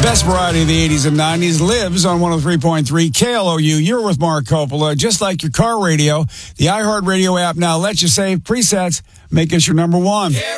best variety of the 80s and 90s lives on 103.3 KLOU. You're with Mark Coppola. Just like your car radio, the iHeartRadio app now lets you save presets. Make us your number one. Get